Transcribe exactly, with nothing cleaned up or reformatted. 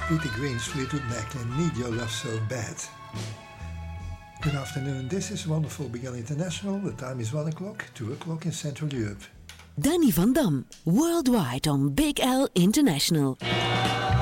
Peter Green's Fleetwood Mac and Need Your Love So Bad. Good afternoon, this is Wonderful Big L International. The time is one o'clock, two o'clock in Central Europe. Danny van Dam, worldwide on Big L International.